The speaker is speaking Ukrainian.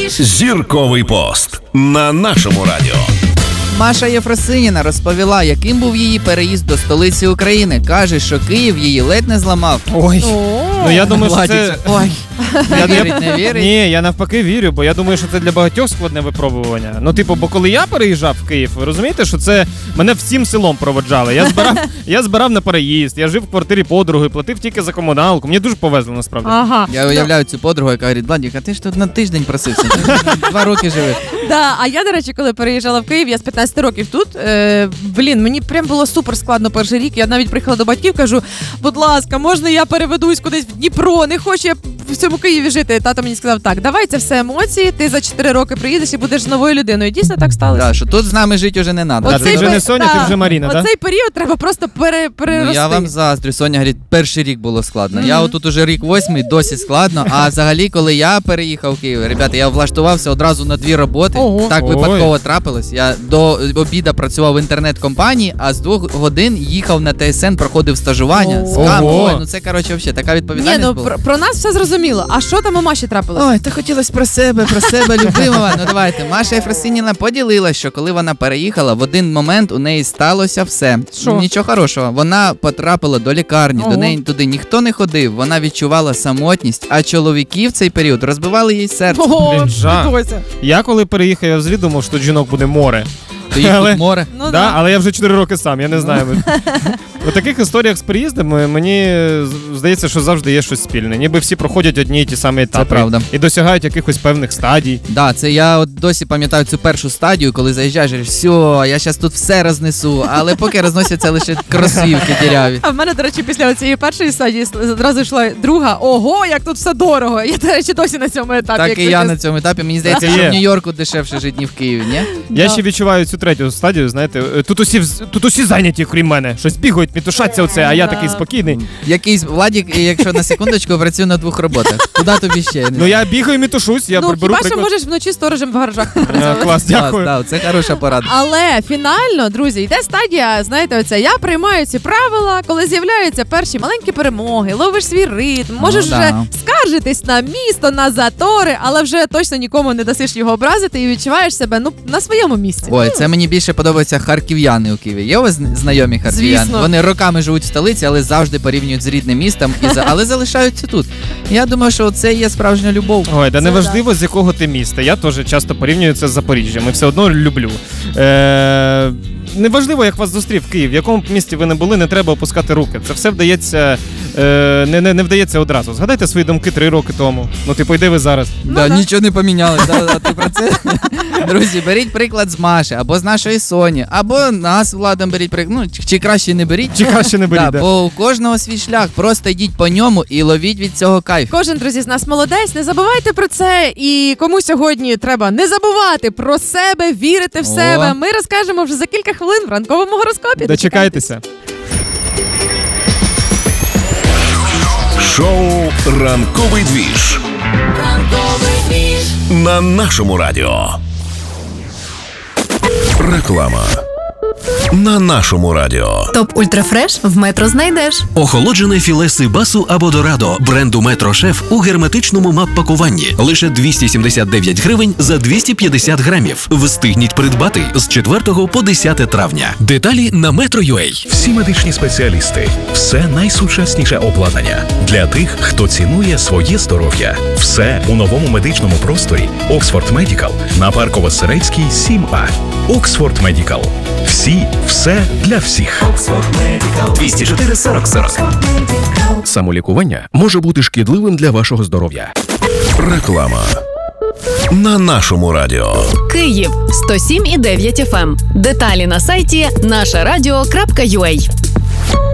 Зірковий пост на нашому радіо. Маша Єфросиніна розповіла, яким був її переїзд до столиці України. Каже, що Київ її ледь не зламав. Ой, ну я думаю, що це... Ой, не вірить. Ні, я навпаки вірю, бо я думаю, що це для багатьох складне випробування. Ну, типу, бо коли я переїжджав в Київ, ви розумієте, що це мене всім селом проводжали. Я збирав на переїзд, я жив в квартирі подруги, платив тільки за комуналку. Мені дуже повезло, насправді. Ага. Я уявляю цю подругу, яка говорить: Владик, а ти ж тут на тиждень просився, ти 2 роки живеш. Да, а я, до речі, коли переїжджала в Київ, я з 15 років тут, мені прям було супер складно перший рік. Я навіть приїхала до батьків, кажу: будь ласка, можна я переведусь кудись в Дніпро, не хочу я в цьому Києві жити. Тато мені сказав: так, давай, це все емоції, ти за 4 роки приїдеш і будеш новою людиною. Дійсно так сталося. Да, що тут з нами жити вже не треба. Ти вже не Соня, ти вже Маріна, так? Оцей період треба просто перерости. Ну, я вам заздрю. Соня говорить, перший рік було складно. Я отут уже рік 8, досі складно. А взагалі, коли я переїхав в Київ, ребята, я влаштувався одразу на 2 роботи. Ого. Так випадково трапилось. Я до обіду працював в інтернет-компанії, а з 2 годин їхав на ТСН, проходив стажування. Ого. Ну це, коротше, взагалі, така Ні, відповідальність ну була. про нас все зрозуміло. А що там у Маші трапилось? Ой, та хотілося про себе, любимого. Ну давайте. Маша Єфросиніна поділилась, що коли вона переїхала, в один момент у неї сталося все. Що? Нічого хорошого. Вона потрапила до лікарні, Ого. до неї туди ніхто не ходив, вона відчувала самотність, а чоловіки в цей період розбивали їй серце. Ого, Блін, жах. прикольно. Я коли переїхав, я взагалі думав, що тут жінок буде море. То їх тут море. Ну, Да, але я вже 4 роки сам, я не знаю. У таких історіях з переїздами мені здається, що завжди є щось спільне. Ніби всі проходять одні й ті самі етапи. Це правда. І досягають якихось певних стадій. Да, це я от досі пам'ятаю цю першу стадію, коли заїжджаєш, і все, я зараз тут все рознесу, але поки розносяться лише кросівки діряві. А в мене, до речі, після цієї першої стадії одразу йшла друга. Ого, як тут все дорого. Я, до речі, досі на цьому етапі. Так якщо і я чесно. на цьому етапі. Мені здається, Так і що є. в Нью-Йорку дешевше жити, ніж в Києві, ні? Я ще відчуваю цю третю стадію, знаєте, тут усі зайняті, крім мене. Щось бігають, мітушаться оце, а я такий спокійний. Якийсь Владик, якщо на секундочку, працює на 2 роботах. Куди тобі ще? Ну я бігаю, мітушусь, я Ну, беру хіба що приклад. можеш вночі сторожем в гаражах Клас, працювати. дякую. Да, це хороша порада. Але фінально, друзі, йде стадія, знаєте, оця, я приймаю ці правила, коли з'являються перші маленькі перемоги, ловиш свій ритм, можеш Ну, вже да. скаржитись на місто, на затори, але вже точно нікому не дасиш його образити і відчуваєш себе, на своєму місці. Ой, це мені більше подобаються харків'яни у Києві. Є у вас знайомі харків'яни? Звісно. Вони роками живуть в столиці, але завжди порівнюють з рідним містом, але залишаються тут. Я думаю, що це є справжня любов. Ой, да неважливо, з якого ти міста. Я теж часто порівнюю це з Запоріжжям і все одно люблю. Неважливо, як вас зустрів Київ, в якому б місті ви не були, не треба опускати руки. Це все вдається, не вдається одразу. Згадайте свої думки 3 роки тому. Ну, типу, йде ви зараз. Да, да. нічого не помінялось. А ти про це? Друзі, беріть приклад з Маші, або з нашої Соні, або нас, Владом, беріть приклад. Ну, чи краще не беріть. Чи краще не беріть, Да, да. бо у кожного свій шлях. Просто йдіть по ньому і ловіть від цього кайф. Кожен, друзі, з нас молодець, не забувайте про це. І кому сьогодні треба не забувати про себе, вірити в себе. Ми розкажемо вже за кілька хвилин в ранковому гороскопі. Дочекайтеся. Шоу «Ранковий двіж» на нашому радіо. Реклама на нашому радіо. Топ Ультрафреш в Метро знайдеш. Охолоджене філе сибасу або дорадо бренду Метро Шеф у герметичному мап-пакуванні. Лише 279 гривень за 250 грамів. Встигніть придбати з 4 по 10 травня. Деталі на Metro.ua. Всі медичні спеціалісти, все найсучасніше обладнання для тих, хто цінує своє здоров'я. Все у новому медичному просторі Oxford Medical на Парково-Сирецькій 7А. Oxford Medical. Все для всіх. 204 40 40. Самолікування може бути шкідливим для вашого здоров'я. Реклама на нашому радіо. Київ 107,9 FM. Деталі на сайті нашарадіо.ua.